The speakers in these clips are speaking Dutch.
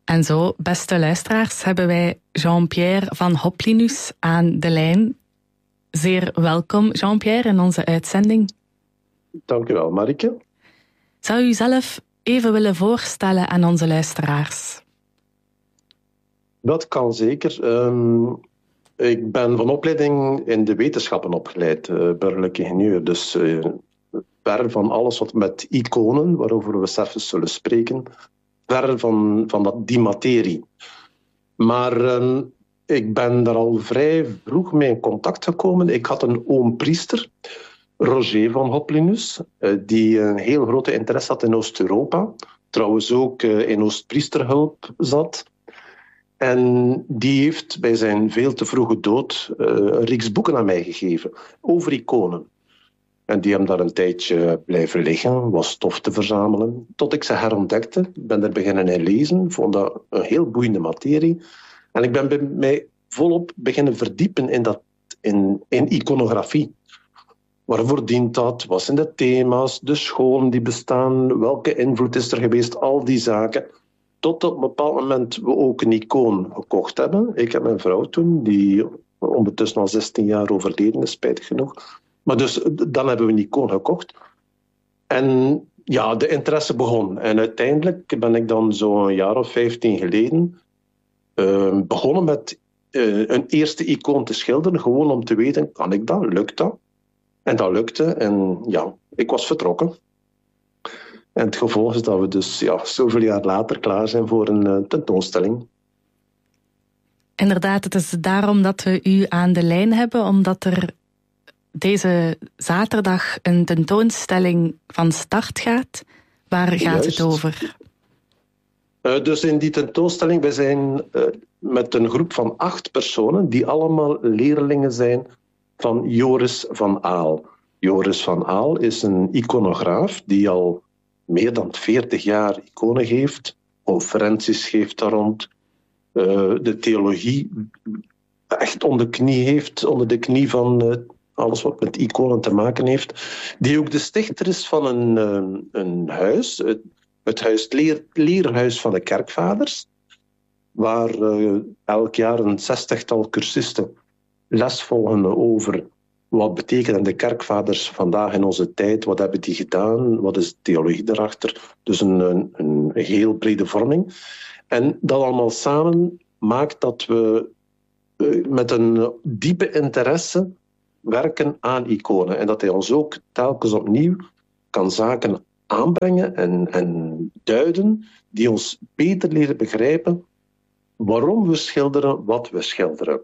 En zo, beste luisteraars, hebben wij Jean-Pierre van Hoplinus aan de lijn. Zeer welkom, Jean-Pierre, in onze uitzending. Dank u wel, Marike. Zou u zelf even willen voorstellen aan onze luisteraars? Dat kan zeker. Ik ben van opleiding in de wetenschappen opgeleid, burgerlijk ingenieur. Dus ver van alles wat met iconen, waarover we zelfs zullen spreken, ver van die materie. Maar ik ben daar al vrij vroeg mee in contact gekomen. Ik had een oom-priester, Roger van Hoplinus, die een heel grote interesse had in Oost-Europa. Trouwens ook in Oostpriesterhulp zat. En die heeft bij zijn veel te vroege dood een reeks boeken aan mij gegeven over iconen. En die hem daar een tijdje blijven liggen, was stof te verzamelen. Tot ik ze herontdekte, ben er beginnen in lezen, vond dat een heel boeiende materie. En ik ben bij mij volop beginnen verdiepen in iconografie. Waarvoor dient dat? Wat zijn de thema's? De scholen die bestaan? Welke invloed is er geweest? Al die zaken. Tot op een bepaald moment we ook een icoon gekocht hebben. Ik en mijn vrouw toen, die ondertussen al 16 jaar overleden is, spijtig genoeg. Maar dus, dan hebben we een icoon gekocht. En ja, de interesse begon. En uiteindelijk ben ik dan zo'n jaar of 15 geleden begonnen met een eerste icoon te schilderen. Gewoon om te weten, kan ik dat? Lukt dat? En dat lukte. En ja, ik was vertrokken. En het gevolg is dat we dus zoveel jaar later klaar zijn voor een tentoonstelling. Inderdaad, het is daarom dat we u aan de lijn hebben, omdat er deze zaterdag een tentoonstelling van start gaat. Waar gaat het over? Dus in die tentoonstelling, wij zijn met een groep van 8 personen die allemaal leerlingen zijn van Joris van Aal. Joris van Aal is een iconograaf die al meer dan 40 jaar iconen geeft, conferenties geeft daar rond, de theologie echt onder de knie van alles wat met iconen te maken heeft, die ook de stichter is van een huis, het leerhuis van de kerkvaders, waar elk jaar een 60-tal cursisten les volgen over wat betekenen de kerkvaders vandaag in onze tijd, wat hebben die gedaan, wat is de theologie daarachter. Dus een heel brede vorming. En dat allemaal samen maakt dat we met een diepe interesse werken aan iconen. En dat hij ons ook telkens opnieuw kan zaken aanbrengen en duiden die ons beter leren begrijpen waarom we schilderen wat we schilderen.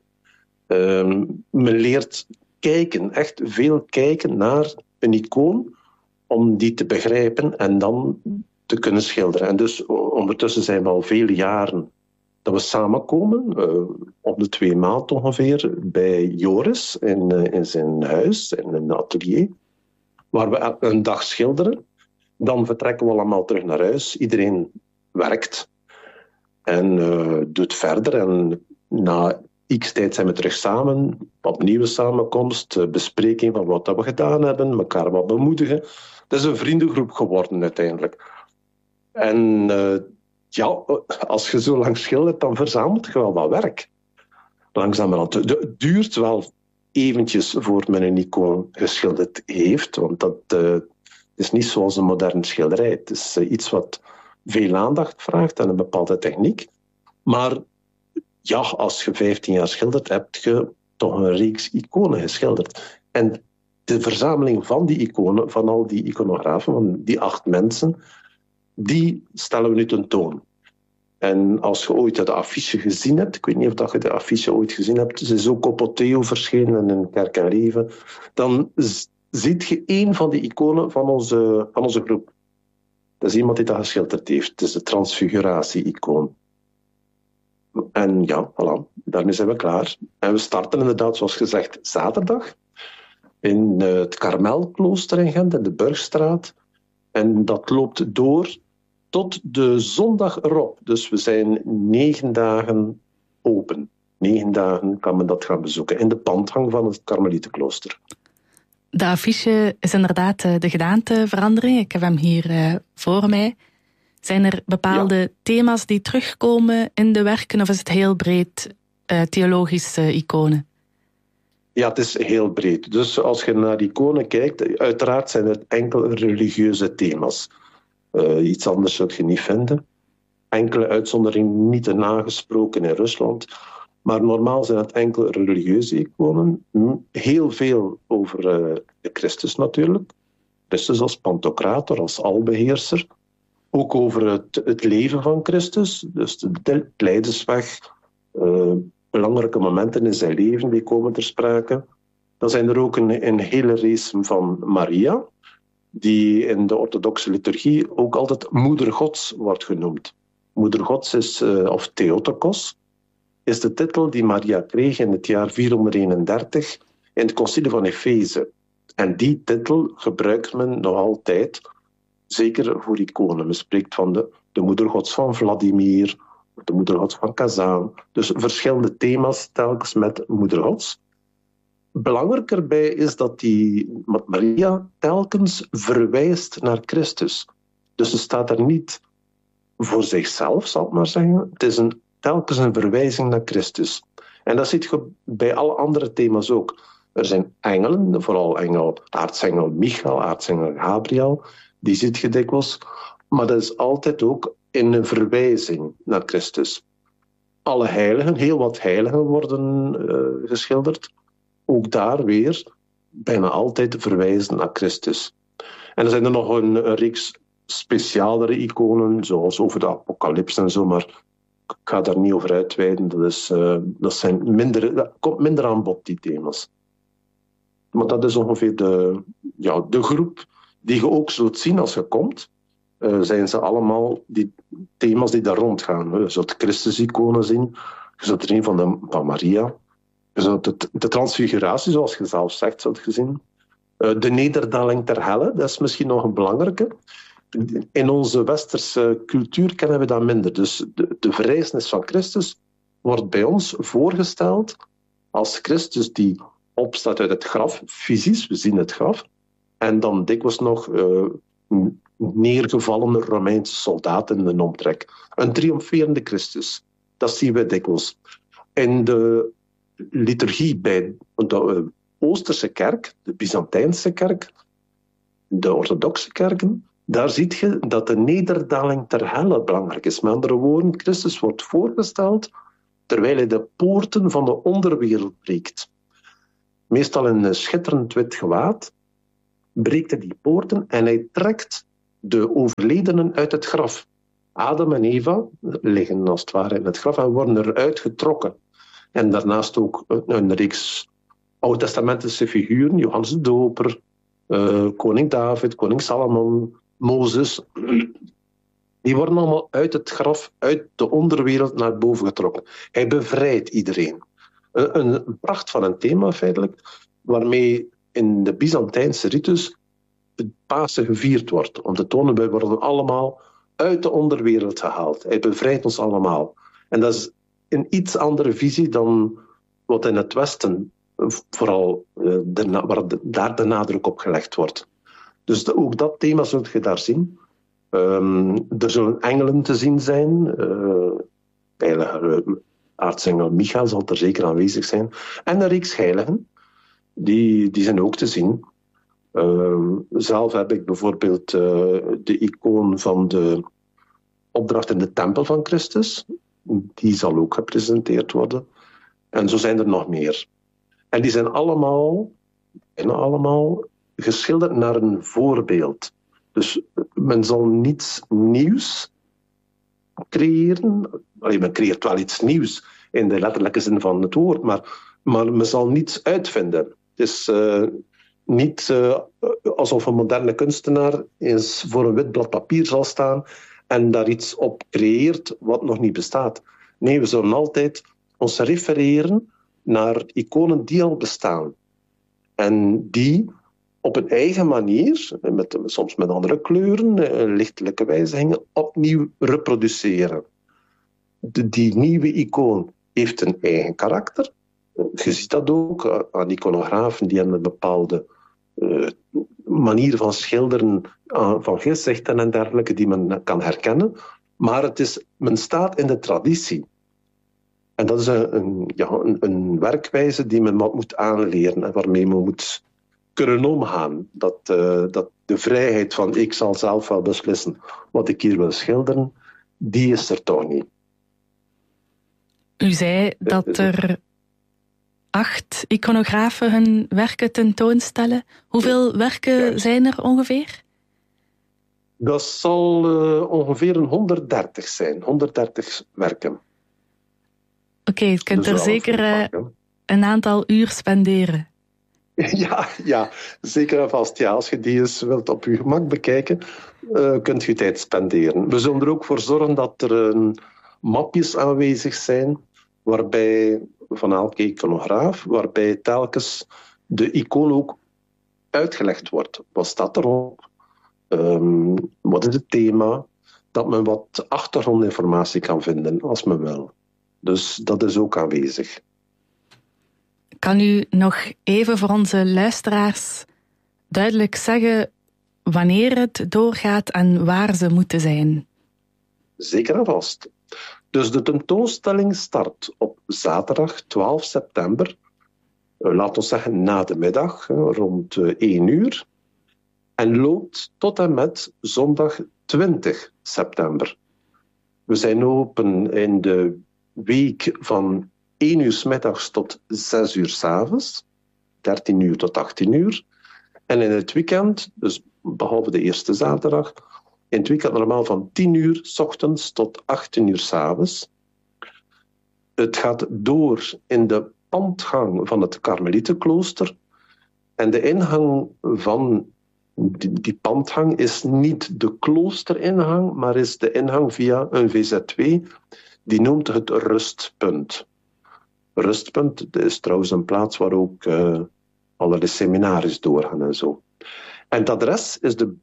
Men leert kijken, echt veel kijken naar een icoon om die te begrijpen en dan te kunnen schilderen. En dus ondertussen zijn we al vele jaren dat we samenkomen, op de 2 maanden ongeveer, bij Joris in zijn huis, in een atelier, waar we een dag schilderen. Dan vertrekken we allemaal terug naar huis. Iedereen werkt en doet verder. En na x tijd zijn we terug samen, opnieuw samenkomst, bespreking van wat we gedaan hebben, elkaar wat bemoedigen. Het is een vriendengroep geworden uiteindelijk. En als je zo lang schildert, dan verzamelt je wel wat werk. Langzamerhand. Het duurt wel eventjes voor men een icoon geschilderd heeft, want dat is niet zoals een moderne schilderij. Het is iets wat veel aandacht vraagt en een bepaalde techniek. Maar ja, als je 15 jaar schildert, heb je toch een reeks iconen geschilderd. En de verzameling van die iconen, van al die iconografen, van die 8 mensen, die stellen we nu tentoon. En als je ooit de affiche gezien hebt, ik weet niet of je de affiche ooit gezien hebt, ze is ook op Otheo verschenen in Kerk en Leven, dan ziet je 1 van die iconen van onze groep. Dat is iemand die dat geschilderd heeft. Het is de transfiguratie-icoon. En ja, voilà, daarmee zijn we klaar. En we starten inderdaad, zoals gezegd, zaterdag in het Karmelklooster in Gent, in de Burgstraat. En dat loopt door tot de zondag erop. Dus we zijn 9 dagen open. 9 dagen kan men dat gaan bezoeken in de pandhang van het Karmelietenklooster. De affiche is inderdaad de gedaanteverandering. Ik heb hem hier voor mij. Zijn er bepaalde thema's die terugkomen in de werken of is het heel breed theologische iconen? Ja, het is heel breed. Dus als je naar iconen kijkt, uiteraard zijn het enkel religieuze thema's. Iets anders zul je niet vinden. Enkele uitzonderingen niet nagesproken in Rusland. Maar normaal zijn het enkel religieuze iconen. Heel veel over de Christus natuurlijk. Christus als Pantocrator, als albeheerser. Ook over het leven van Christus. Dus de lijdensweg, belangrijke momenten in zijn leven die komen ter sprake. Dan zijn er ook een hele race van Maria, die in de orthodoxe liturgie ook altijd Moeder Gods wordt genoemd. Moeder Gods is, of Theotokos, is de titel die Maria kreeg in het jaar 431 in het concilie van Efeze. En die titel gebruikt men nog altijd, zeker voor iconen. Men spreekt van de Moeder Gods van Vladimir, de Moeder Gods van Kazaan. Dus verschillende thema's telkens met Moeder Gods. Belangrijker bij is dat die Maria telkens verwijst naar Christus. Dus ze staat er niet voor zichzelf, zal ik maar zeggen. Het is telkens een verwijzing naar Christus. En dat ziet je bij alle andere thema's ook. Er zijn engelen, vooral aartsengel Michael, aartsengel Gabriel, die ziet je dikwijls. Maar dat is altijd ook in een verwijzing naar Christus. Alle heiligen, heel wat heiligen worden geschilderd. Ook daar weer bijna altijd verwijzen naar Christus. En er zijn er nog een reeks specialere iconen, zoals over de apocalyps en zo, maar ik ga daar niet over uitweiden. Dat komt minder aan bod, die thema's. Maar dat is ongeveer de groep die je ook zult zien als je komt. Zijn ze allemaal die thema's die daar rondgaan. Je zult Christus-iconen zien, je zult er een van Maria. Je zult de transfiguratie, zoals je zelf zegt, zult je zien. De nederdaling ter helle, dat is misschien nog een belangrijke. In onze westerse cultuur kennen we dat minder. Dus de verrijzenis van Christus wordt bij ons voorgesteld als Christus die opstaat uit het graf, fysisch, we zien het graf, en dan dikwijls nog neergevallen Romeinse soldaten in de omtrek. Een triomferende Christus, dat zien we dikwijls. In de liturgie bij de Oosterse kerk, de Byzantijnse kerk, de orthodoxe kerken, daar zie je dat de nederdaling ter helle belangrijk is. Met andere woorden, Christus wordt voorgesteld terwijl hij de poorten van de onderwereld breekt. Meestal in een schitterend wit gewaad breekt hij die poorten en hij trekt de overledenen uit het graf. Adam en Eva liggen als het ware in het graf en worden eruit getrokken. En daarnaast ook een reeks oud-testamentische figuren, Johannes de Doper, koning David, koning Salomon, Mozes. Die worden allemaal uit het graf, uit de onderwereld naar boven getrokken. Hij bevrijdt iedereen. Een pracht van een thema feitelijk, waarmee in de Byzantijnse ritus het Pasen gevierd wordt. Om te tonen, wij worden allemaal uit de onderwereld gehaald. Hij bevrijdt ons allemaal. En dat is een iets andere visie dan wat in het Westen vooral waar daar de nadruk op gelegd wordt. Dus ook dat thema zult je daar zien. Er zullen engelen te zien zijn. Aartsengel Michael zal er zeker aanwezig zijn. En een reeks heiligen, die zijn ook te zien. Zelf heb ik bijvoorbeeld de icoon van de opdracht in de tempel van Christus. Die zal ook gepresenteerd worden. En zo zijn er nog meer. En die zijn bijna allemaal geschilderd naar een voorbeeld. Dus men zal niets nieuws creëren. Men creëert wel iets nieuws in de letterlijke zin van het woord, maar men zal niets uitvinden. Het is niet alsof een moderne kunstenaar eens voor een wit blad papier zal staan en daar iets op creëert wat nog niet bestaat. Nee, we zullen altijd ons refereren naar iconen die al bestaan. En die op een eigen manier, soms met andere kleuren, lichtelijke wijzigingen, opnieuw reproduceren. Die nieuwe icoon heeft een eigen karakter. Je ziet dat ook aan iconografen die hebben een bepaalde manier van schilderen van gezichten en dergelijke die men kan herkennen. Maar men staat in de traditie. En dat is een werkwijze die men moet aanleren en waarmee men moet kunnen omgaan. Dat de vrijheid van ik zal zelf wel beslissen wat ik hier wil schilderen, die is er toch niet. U zei dat er 8 iconografen hun werken tentoonstellen. Hoeveel werken zijn er ongeveer? Dat zal ongeveer 130 zijn. 130 werken. Oké, je kunt er zeker een aantal uur spenderen. Ja, zeker en vast. Ja, als je die eens wilt op je gemak bekijken, kunt je tijd spenderen. We zullen er ook voor zorgen dat er mapjes aanwezig zijn van elke iconograaf, waarbij telkens de icoon ook uitgelegd wordt. Wat staat erop? Wat is het thema? Dat men wat achtergrondinformatie kan vinden, als men wil. Dus dat is ook aanwezig. Kan u nog even voor onze luisteraars duidelijk zeggen wanneer het doorgaat en waar ze moeten zijn? Zeker en vast. Dus de tentoonstelling start op zaterdag 12 september. Laten we zeggen na de middag, rond 1 uur. En loopt tot en met zondag 20 september. We zijn open in de week van 1 uur 's middags tot 6 uur 's avonds. 13 uur tot 18 uur. En in het weekend, dus behalve de eerste zaterdag, in het weekend normaal van 10 uur 's ochtends tot 18 uur 's avonds. Het gaat door in de pandgang van het Karmelietenklooster. En de ingang van die pandgang is niet de kloosteringang, maar is de ingang via een VZW. Die noemt het Rustpunt. Rustpunt is trouwens een plaats waar ook allerlei seminaries doorgaan en zo. En het adres is de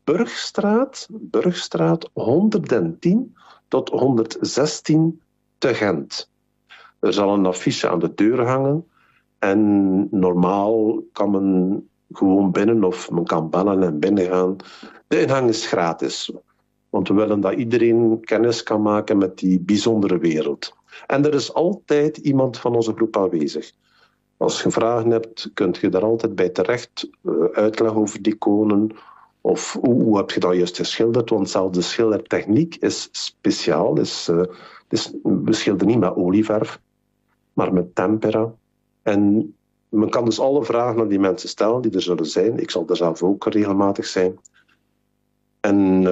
Burgstraat 110 tot 116 te Gent. Er zal een affiche aan de deur hangen en normaal kan men gewoon binnen of men kan bellen en binnengaan. De ingang is gratis, want we willen dat iedereen kennis kan maken met die bijzondere wereld. En er is altijd iemand van onze groep aanwezig. Als je vragen hebt, kun je daar altijd bij terecht, uitleg over die iconen. Of hoe heb je dat juist geschilderd? Want zelfs de schildertechniek is speciaal. We schilderen niet met olieverf, maar met tempera. En men kan dus alle vragen aan die mensen stellen die er zullen zijn. Ik zal er zelf ook regelmatig zijn. En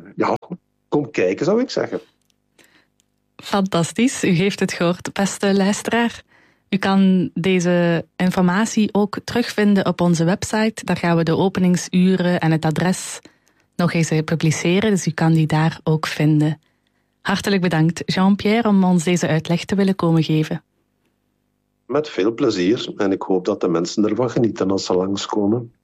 kom kijken, zou ik zeggen. Fantastisch, u heeft het gehoord, beste luisteraar. U kan deze informatie ook terugvinden op onze website. Daar gaan we de openingsuren en het adres nog eens publiceren, dus u kan die daar ook vinden. Hartelijk bedankt, Jean-Pierre, om ons deze uitleg te willen komen geven. Met veel plezier en ik hoop dat de mensen ervan genieten als ze langskomen.